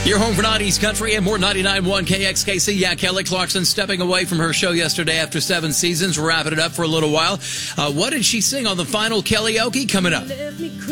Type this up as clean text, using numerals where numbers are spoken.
Your home for 90s country and more 99.1 KXKC. Yeah, Kelly Clarkson stepping away from her show yesterday after 7 seasons, wrapping it up for a little while. What did she sing on the final karaoke? Coming up.